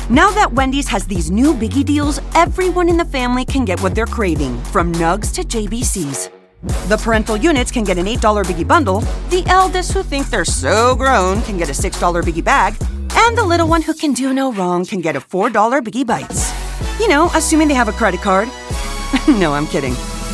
Now that Wendy's has these new biggie deals, everyone in the family can get what they're craving, from nugs to JBCs. The parental units can get an $8 biggie bundle, the eldest who think they're so grown can get a $6 biggie bag, and the little one who can do no wrong can get a $4 biggie bites. You know, assuming they have a credit card. No, I'm kidding.